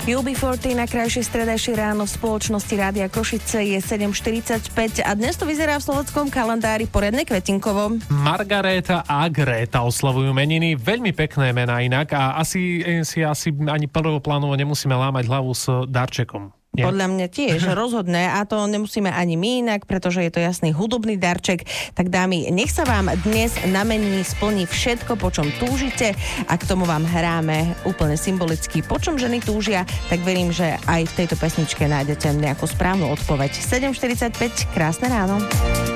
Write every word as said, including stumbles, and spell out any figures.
ú bé štrnásť na krajšie stredajšie ráno v spoločnosti Rádia Košice je sedem štyridsaťpäť a dnes to vyzerá v slovenskom kalendári poriadne kvetinkovo. Margaréta a Gréta oslavujú meniny, veľmi pekné mená inak a asi si asi ani prvoplánovo nemusíme lámať hlavu s darčekom. Nie? Podľa mňa tiež rozhodné a to nemusíme ani my inak, pretože je to jasný hudobný darček. Tak dámy, nech sa vám dnes na meniny splní všetko, po čom túžite a k tomu vám hráme úplne symbolicky, po čom ženy túžia, tak verím, že aj v tejto pesničke nájdete nejakú správnu odpoveď. sedem štyridsaťpäť, krásne ráno.